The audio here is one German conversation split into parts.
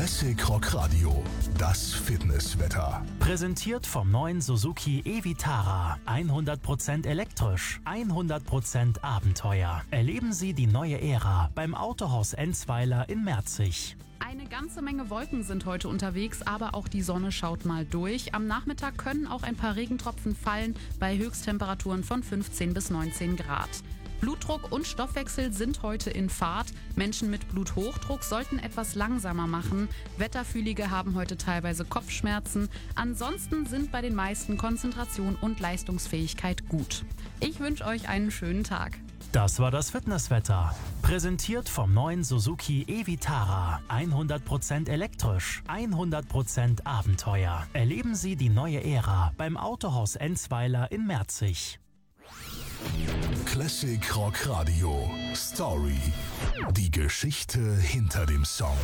Classic Rock Radio, das Fitnesswetter. Präsentiert vom neuen Suzuki e-Vitara. 100% elektrisch, 100% Abenteuer. Erleben Sie die neue Ära beim Autohaus Enzweiler in Merzig. Eine ganze Menge Wolken sind heute unterwegs, aber auch die Sonne schaut mal durch. Am Nachmittag können auch ein paar Regentropfen fallen bei Höchsttemperaturen von 15 bis 19 Grad. Blutdruck und Stoffwechsel sind heute in Fahrt. Menschen mit Bluthochdruck sollten etwas langsamer machen. Wetterfühlige haben heute teilweise Kopfschmerzen. Ansonsten sind bei den meisten Konzentration und Leistungsfähigkeit gut. Ich wünsche euch einen schönen Tag. Das war das Fitnesswetter. Präsentiert vom neuen Suzuki e-Vitara. 100% elektrisch, 100% Abenteuer. Erleben Sie die neue Ära beim Autohaus Enzweiler in Merzig. Classic Rock Radio Story. Die Geschichte hinter dem Song.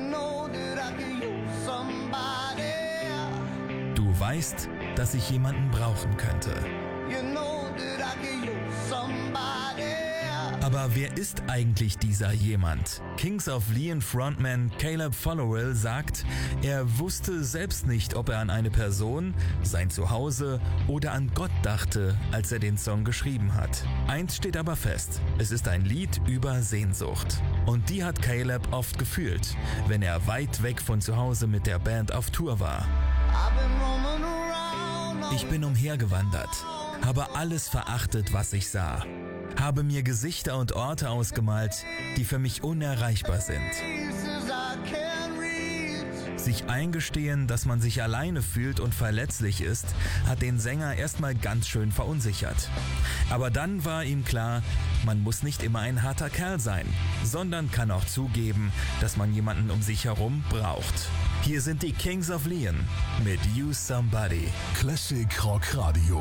Du weißt, dass ich jemanden brauchen könnte. Aber wer ist eigentlich dieser jemand? Kings of Leon Frontman Caleb Followill sagt, er wusste selbst nicht, ob er an eine Person, sein Zuhause oder an Gott dachte, als er den Song geschrieben hat. Eins steht aber fest, es ist ein Lied über Sehnsucht. Und die hat Caleb oft gefühlt, wenn er weit weg von zu Hause mit der Band auf Tour war. Ich bin umhergewandert, habe alles verachtet, was ich sah. Habe mir Gesichter und Orte ausgemalt, die für mich unerreichbar sind. Sich eingestehen, dass man sich alleine fühlt und verletzlich ist, hat den Sänger erstmal ganz schön verunsichert. Aber dann war ihm klar, man muss nicht immer ein harter Kerl sein, sondern kann auch zugeben, dass man jemanden um sich herum braucht. Hier sind die Kings of Leon mit You Somebody. Classic Rock Radio.